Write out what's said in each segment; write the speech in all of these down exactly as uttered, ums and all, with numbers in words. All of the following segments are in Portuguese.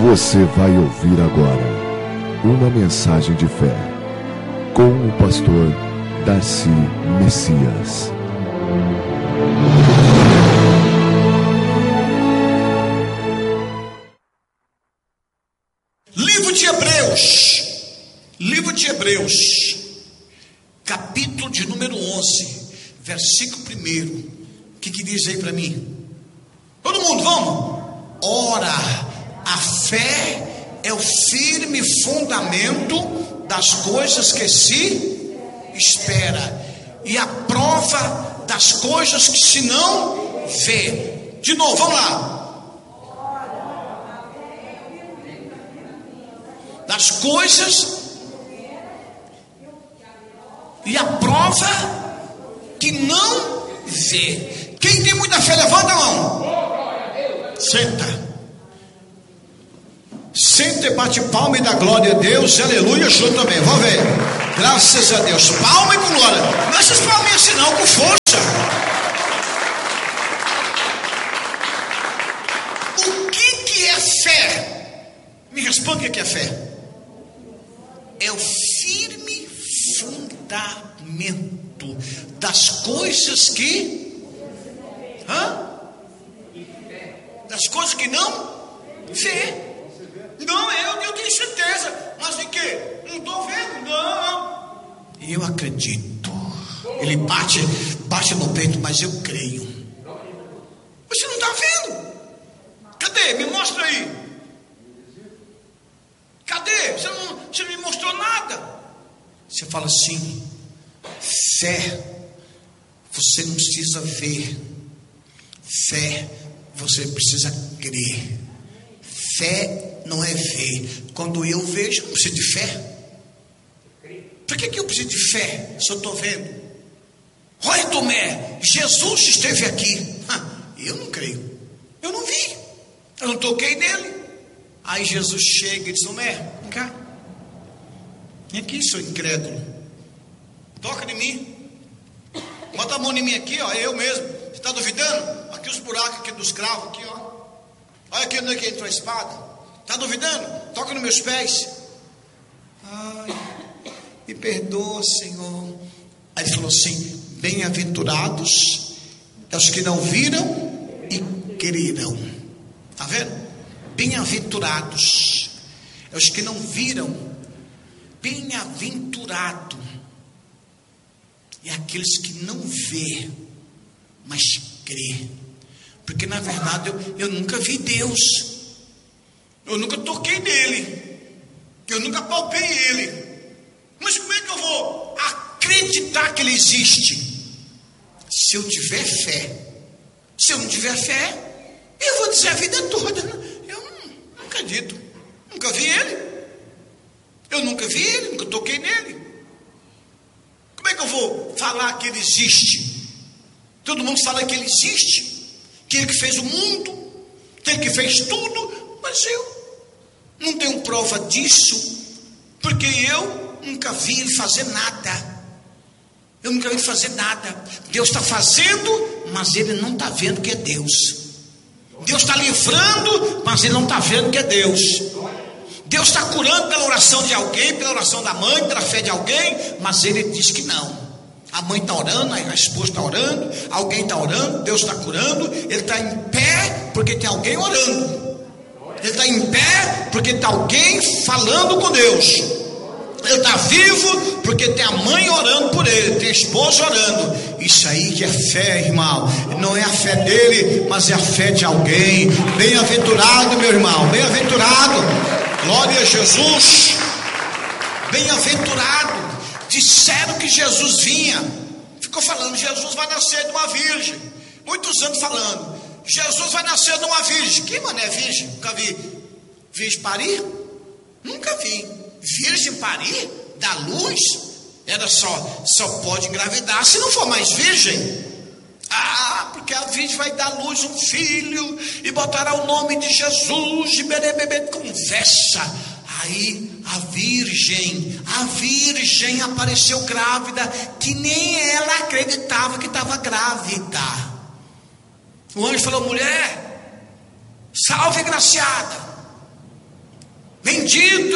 Você vai ouvir agora uma mensagem de fé com o pastor Darcy Messias. Livro de Hebreus, livro de Hebreus, capítulo de número onze, versículo primeiro. O que que diz aí para mim? Todo mundo, vamos? Ora, a fé é o firme fundamento das coisas que se espera e a prova das coisas que se não vê. De novo, vamos lá. Das coisas e a prova que não vê. Quem tem muita fé, levanta a mão. Senta. Senta e bate palma e dá glória a Deus. Aleluia, show também. Vamos ver. Graças a Deus. Palma e com glória. Não essas palminhas assim não, com força. O que que é fé? Me responde o que é fé. É o firme fundamento das coisas que Hã? Das coisas que não vê. Não, eu, eu tenho certeza. Mas de quê? Não estou vendo, não. E eu acredito. Ele bate, bate no peito, mas eu creio. Você não está vendo? Cadê? Me mostra aí. Cadê? Você não, você não me mostrou nada. Você fala assim: fé, você não precisa ver. Fé, você precisa crer. Fé não é ver. Quando eu vejo, eu não preciso de fé. Por que que eu preciso de fé se eu estou vendo? Olha, Tomé, Jesus esteve aqui. Eu não creio. Eu não vi. Eu não toquei nele. Aí Jesus chega e diz: Tomé, vem cá. Vem aqui, seu incrédulo. Toca em mim. Bota a mão em mim aqui, ó. Eu mesmo. Você está duvidando? Aqui os buracos aqui dos cravos, aqui, ó. Olha aqui onde é que entrou a espada. Está duvidando? Toca nos meus pés. Ai, me perdoa, Senhor. Aí ele falou assim: bem-aventurados é os que não viram e creram. Está vendo? Bem-aventurados é os que não viram. Bem-aventurado é aqueles que não vê, mas crê. Porque na verdade eu, eu nunca vi Deus. Eu nunca toquei nele. Eu nunca palpei ele. Mas como é que eu vou acreditar que ele existe? Se eu tiver fé. Se eu não tiver fé, eu vou dizer a vida toda: eu não, não acredito. Nunca vi ele. Eu nunca vi ele, nunca toquei nele. Como é que eu vou falar que ele existe? Todo mundo fala que ele existe. Que ele que fez o mundo, que ele que fez tudo, mas eu não tenho prova disso, porque eu nunca vi ele fazer nada. Eu nunca vi ele fazer nada. Deus está fazendo, mas ele não está vendo que é Deus. Deus está livrando, mas ele não está vendo que é Deus. Deus está curando pela oração de alguém, pela oração da mãe, pela fé de alguém, mas ele diz que não. A mãe está orando, a esposa está orando, alguém está orando, Deus está curando. Ele está em pé porque tem alguém orando. Ele está em pé porque tem alguém falando com Deus. Ele está vivo porque tem a mãe orando por ele, tem a esposa orando. Isso aí que é fé, irmão. Não é a fé dele, mas é a fé de alguém. Bem-aventurado, meu irmão, bem-aventurado. Glória a Jesus. Bem-aventurado. Disseram que Jesus vinha. Ficou falando: Jesus vai nascer de uma virgem. Muitos anos falando: Jesus vai nascer de uma virgem. Que mané virgem? Nunca vi virgem parir? Nunca vi. Virgem parir? Da luz? Era só, só pode engravidar se não for mais virgem. Ah, porque a virgem vai dar à luz um filho e botará o nome de Jesus. E bebê, conversa. Aí a virgem, a virgem apareceu grávida, que nem ela acreditava que estava grávida. O anjo falou: mulher, salve, graciada.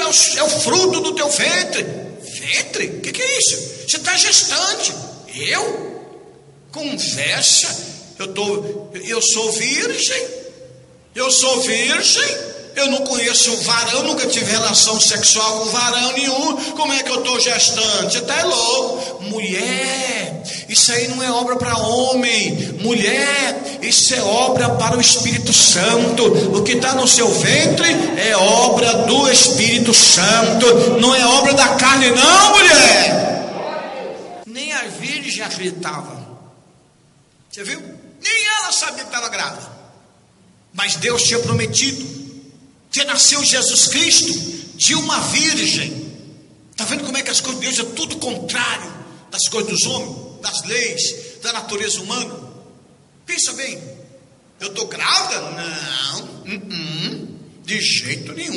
é o, é o fruto do teu ventre. Ventre? O que, que é isso? Você está gestante. Eu? Conversa. Eu, tô, eu sou virgem. Eu sou virgem. Eu não conheço varão, nunca tive relação sexual com varão nenhum. Como é que eu estou gestante? Você está louco. Mulher, isso aí não é obra para homem. Mulher, isso é obra para o Espírito Santo. O que está no seu ventre é obra do Espírito Santo. Não é obra da carne não, mulher. Nem a virgem acreditava. Você viu? Nem ela sabia que estava grávida. Mas Deus tinha prometido que nasceu Jesus Cristo de uma virgem. Está vendo como é que as coisas de Deus é tudo contrário das coisas dos homens, das leis, da natureza humana? Pensa bem, eu estou grávida? Não, uh -uh, de jeito nenhum.